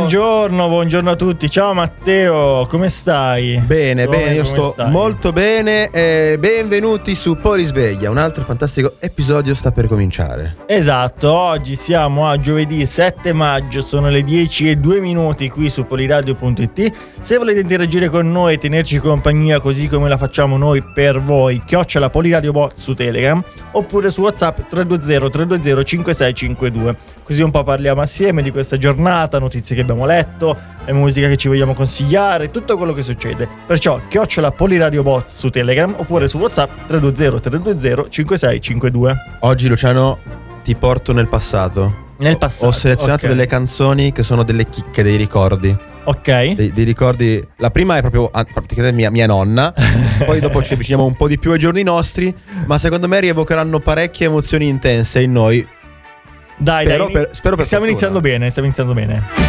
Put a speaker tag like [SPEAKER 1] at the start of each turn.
[SPEAKER 1] Buongiorno a tutti. Ciao Matteo, come stai?
[SPEAKER 2] Bene, io sto molto bene. Benvenuti su Polisveglia. Un altro fantastico episodio sta per cominciare.
[SPEAKER 1] Esatto, oggi siamo a giovedì 7 maggio, sono le 10:02 qui su poliradio.it. Se volete interagire con noi e tenerci compagnia così come la facciamo noi per voi, @poliradiobot su Telegram oppure su WhatsApp 320 5652. Così un po' parliamo assieme di questa giornata, notizie che abbiamo letto, e musica che ci vogliamo consigliare, tutto quello che succede. Perciò @poliradiobot su Telegram oppure su WhatsApp 320 5652.
[SPEAKER 2] Oggi, Luciano, ti porto nel passato. Ho selezionato delle canzoni che sono delle chicche, dei ricordi.
[SPEAKER 1] Ok.
[SPEAKER 2] Dei ricordi. La prima è proprio praticamente mia nonna. Poi dopo ci avviciniamo un po' di più ai giorni nostri, ma secondo me rievocheranno parecchie emozioni intense in noi.
[SPEAKER 1] Dai,
[SPEAKER 2] spero per
[SPEAKER 1] stiamo iniziando bene.